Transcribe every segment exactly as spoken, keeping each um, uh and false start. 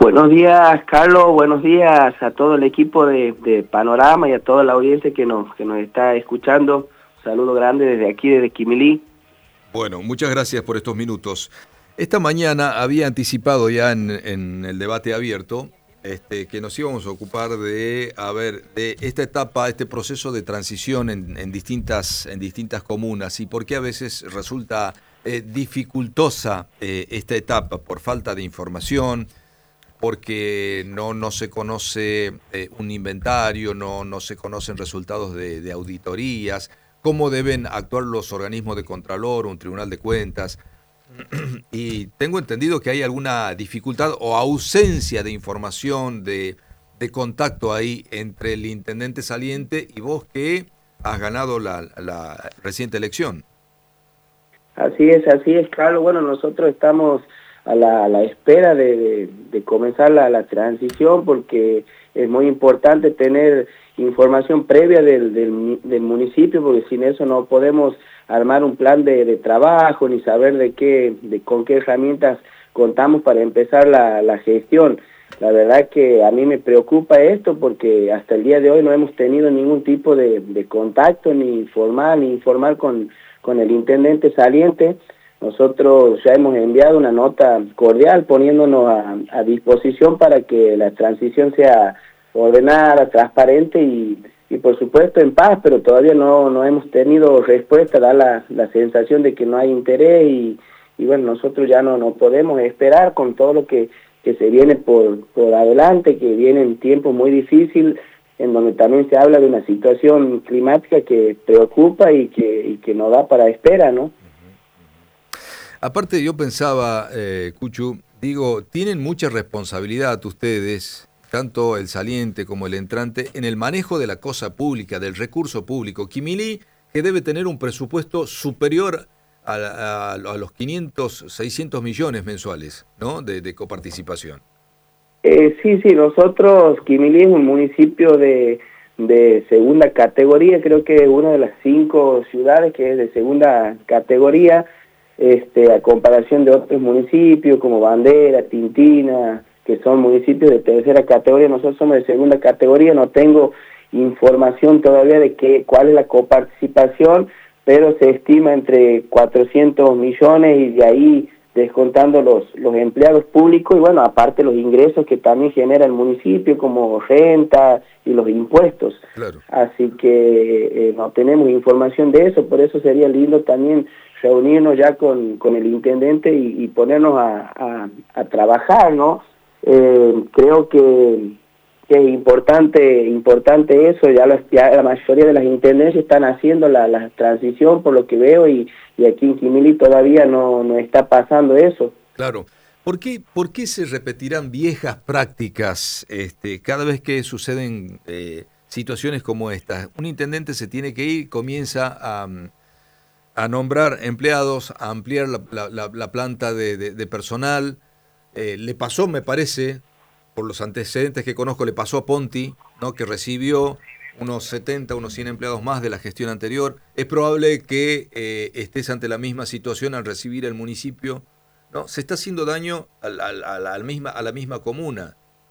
Buenos días, Carlos. Buenos días a todo el equipo de, de Panorama y a toda la audiencia que nos, que nos está escuchando. Un saludo grande desde aquí, desde Quimilí. Bueno, muchas gracias por estos minutos. Esta mañana había anticipado ya en, en el debate abierto este, que nos íbamos a ocupar de, a ver, de esta etapa, este proceso de transición en, en, distintas, en distintas comunas y por qué a veces resulta eh, dificultosa eh, esta etapa por falta de información, porque no, no se conoce eh, un inventario, no, no se conocen resultados de, de auditorías, cómo deben actuar los organismos de Contralor, un Tribunal de Cuentas. Y tengo entendido que hay alguna dificultad o ausencia de información, de, de contacto ahí entre el intendente saliente y vos que has ganado la, la reciente elección. Así es, así es, Carlos. Bueno, nosotros estamos a la, a la espera de, de, de comenzar la, la transición, porque es muy importante tener información previa del, del, del municipio, porque sin eso no podemos armar un plan de, de trabajo ni saber de qué, de con qué herramientas contamos para empezar la, la gestión. La verdad que a mí me preocupa esto porque hasta el día de hoy no hemos tenido ningún tipo de, de contacto ni formal ni informal con, con el intendente saliente. Nosotros ya hemos enviado una nota cordial poniéndonos a, a disposición para que la transición sea ordenada, transparente y, y por supuesto en paz, pero todavía no, no hemos tenido respuesta, da la, la sensación de que no hay interés y, y bueno, nosotros ya no, no podemos esperar con todo lo que, que se viene por, por adelante, que viene en tiempos muy difíciles, en donde también se habla de una situación climática que preocupa y que, y que no da para espera, ¿no? Aparte yo pensaba, eh, Cuchu, digo, tienen mucha responsabilidad ustedes, tanto el saliente como el entrante, en el manejo de la cosa pública, del recurso público. Quimilí, que debe tener un presupuesto superior a, a, a los quinientos, seiscientos millones mensuales, ¿no?, de, de coparticipación. Eh, sí, sí, nosotros, Quimilí es un municipio de, de segunda categoría, creo que es una de las cinco ciudades que es de segunda categoría, este, a comparación de otros municipios como Bandera, Tintina, que son municipios de tercera categoría. Nosotros somos de segunda categoría. No tengo información todavía de qué, cuál es la coparticipación, pero se estima entre cuatrocientos millones y de ahí descontando los, los empleados públicos y bueno, aparte los ingresos que también genera el municipio como renta y los impuestos. Claro. Así que eh, no tenemos información de eso, por eso sería lindo también reunirnos ya con, con el intendente y, y ponernos a, a, a trabajar, ¿no? Eh, creo que, que es importante importante eso, ya, las, ya la mayoría de las intendencias están haciendo la, la transición por lo que veo y, y aquí en Quimilí todavía no, no está pasando eso. Claro. ¿Por qué, por qué se repetirán viejas prácticas este, cada vez que suceden eh, situaciones como esta? Un intendente se tiene que ir, comienza a, a nombrar empleados, a ampliar la, la, la, la planta de, de, de personal. Eh, le pasó, me parece, por los antecedentes que conozco, le pasó a Ponti, ¿no?, que recibió unos setenta, unos cien empleados más de la gestión anterior. Es probable que eh, estés ante la misma situación al recibir el municipio, ¿no? Se está haciendo daño al, al, al, al misma, a la misma comuna.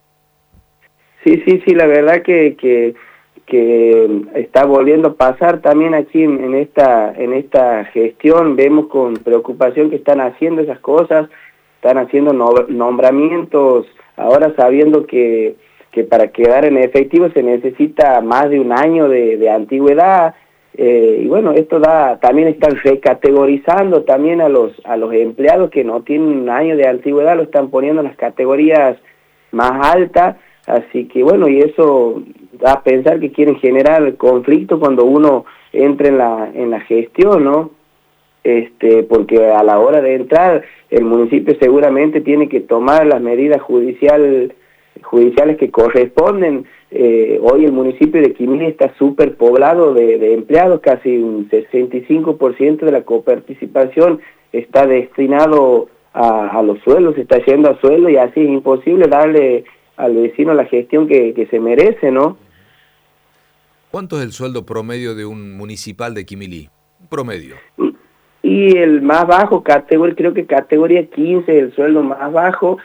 Sí, sí, sí, la verdad que, que, que está volviendo a pasar también aquí en, en, esta, en esta gestión. Vemos con preocupación que están haciendo esas cosas. Están haciendo nombramientos, ahora sabiendo que, que para quedar en efectivo se necesita más de un año de, de antigüedad, eh, y bueno, esto da, también están recategorizando también a los, a los empleados que no tienen un año de antigüedad, lo están poniendo en las categorías más altas, así que bueno, y eso da a pensar que quieren generar conflicto cuando uno entra en la, en la gestión, ¿no? Este, porque a la hora de entrar el municipio seguramente tiene que tomar las medidas judicial, judiciales que corresponden. Eh, hoy el municipio de Quimilí está súper poblado de, de empleados, casi un sesenta y cinco por ciento de la coparticipación está destinado a, a los sueldos, está yendo a sueldo y así es imposible darle al vecino la gestión que, que se merece, ¿no? ¿Cuánto es el sueldo promedio de un municipal de Quimilí? Un promedio. Y el más bajo, categoría, creo que categoría quince, el sueldo más bajo,